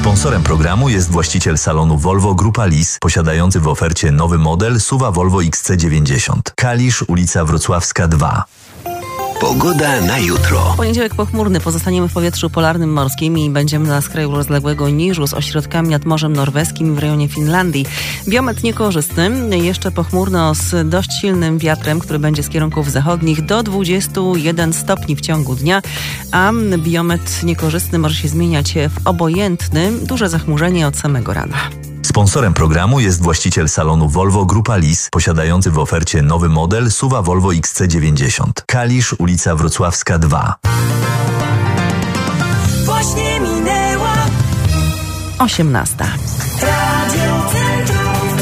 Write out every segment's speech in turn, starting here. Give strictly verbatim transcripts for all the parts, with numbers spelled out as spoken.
Sponsorem programu jest właściciel salonu Volvo Grupa Lis, posiadający w ofercie nowy model S U V-a Volvo X C dziewięćdziesiąt. Kalisz, ulica Wrocławska dwa. Pogoda na jutro. Poniedziałek pochmurny, pozostaniemy w powietrzu polarnym morskim i będziemy na skraju rozległego niżu z ośrodkami nad Morzem Norweskim w rejonie Finlandii. Biometr niekorzystny, jeszcze pochmurno z dość silnym wiatrem, który będzie z kierunków zachodnich do dwudziestu jeden stopni w ciągu dnia, a biometr niekorzystny może się zmieniać w obojętny, duże zachmurzenie od samego rana. Sponsorem programu jest właściciel salonu Volvo Grupa Lis, posiadający w ofercie nowy model S U V-a Volvo X C dziewięćdziesiąt. Kalisz, ulica Wrocławska dwa. Właśnie minęła osiemnasta. Radio Centrum.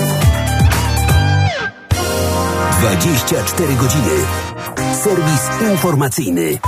dwadzieścia cztery godziny. Serwis informacyjny.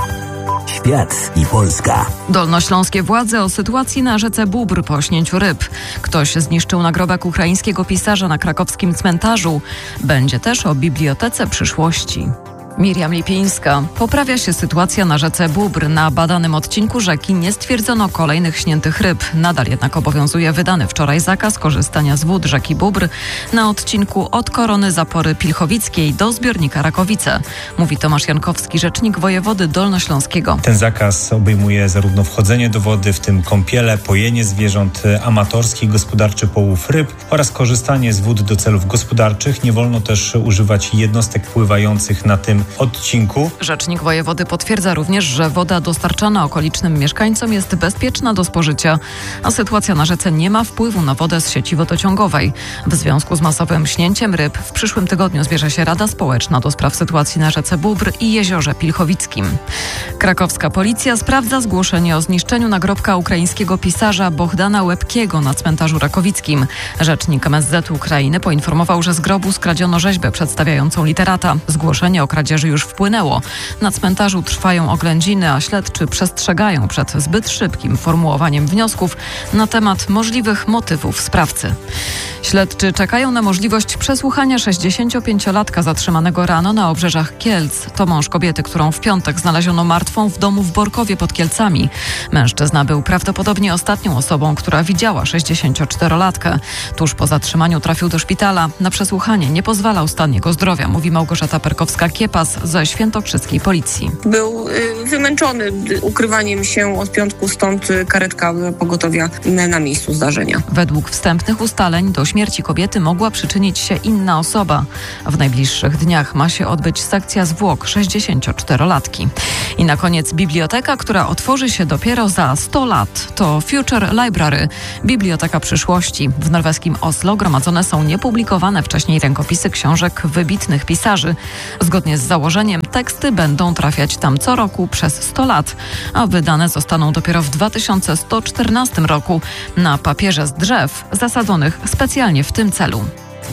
Świat i Polska. Dolnośląskie władze o sytuacji na rzece Bóbr po śnięciu ryb. Ktoś zniszczył nagrobek ukraińskiego pisarza na krakowskim cmentarzu. Będzie też o bibliotece przyszłości. Miriam Lipińska. Poprawia się sytuacja na rzece Bóbr. Na badanym odcinku rzeki nie stwierdzono kolejnych śniętych ryb. Nadal jednak obowiązuje wydany wczoraj zakaz korzystania z wód rzeki Bóbr na odcinku od Korony Zapory Pilchowickiej do zbiornika Rakowice. Mówi Tomasz Jankowski, rzecznik wojewody dolnośląskiego. Ten zakaz obejmuje zarówno wchodzenie do wody, w tym kąpiele, pojenie zwierząt amatorskich, gospodarczy połów ryb oraz korzystanie z wód do celów gospodarczych. Nie wolno też używać jednostek pływających na tym odcinku. Rzecznik wojewody potwierdza również, że woda dostarczana okolicznym mieszkańcom jest bezpieczna do spożycia, a sytuacja na rzece nie ma wpływu na wodę z sieci wodociągowej. W związku z masowym śnięciem ryb w przyszłym tygodniu zbierze się Rada Społeczna do spraw sytuacji na rzece Bóbr i jeziorze Pilchowickim. Krakowska policja sprawdza zgłoszenie o zniszczeniu nagrobka ukraińskiego pisarza Bohdana Łebkiego na cmentarzu rakowickim. Rzecznik M S Z Ukrainy poinformował, że z grobu skradziono rzeźbę przedstawiającą literata. Zgłoszenie o kradzieży już wpłynęło. Na cmentarzu trwają oględziny, a śledczy przestrzegają przed zbyt szybkim formułowaniem wniosków na temat możliwych motywów sprawcy. Śledczy czekają na możliwość przesłuchania sześćdziesięciopięciolatka zatrzymanego rano na obrzeżach Kielc. To mąż kobiety, którą w piątek znaleziono martwą w domu w Borkowie pod Kielcami. Mężczyzna był prawdopodobnie ostatnią osobą, która widziała sześćdziesięcioczterolatkę. Tuż po zatrzymaniu trafił do szpitala. Na przesłuchanie nie pozwalał stan jego zdrowia, mówi Małgorzata Perkowska-Kiepas ze świętokrzyskiej policji. Był y, wymęczony ukrywaniem się od piątku, stąd karetka pogotowia na, na miejscu zdarzenia. Według wstępnych ustaleń do śmierci kobiety mogła przyczynić się inna osoba. W najbliższych dniach ma się odbyć sekcja zwłok sześćdziesięcioczterolatki. I na koniec biblioteka, która otworzy się dopiero za sto lat. To Future Library, biblioteka przyszłości. W norweskim Oslo gromadzone są niepublikowane wcześniej rękopisy książek wybitnych pisarzy. Zgodnie z założeniem teksty będą trafiać tam co roku przez sto lat, a wydane zostaną dopiero w dwa tysiące sto czternastym roku na papierze z drzew zasadzonych specjalnie w tym celu.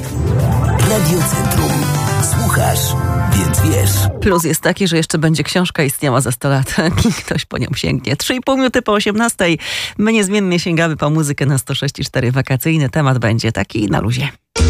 Radio Centrum. Słuchasz, więc wiesz. Plus jest taki, że jeszcze będzie książka istniała za sto lat i ktoś po nią sięgnie. trzy i pół minuty po osiemnastej. My niezmiennie sięgamy po muzykę na sto sześć i cztery. Wakacyjny temat będzie taki na luzie.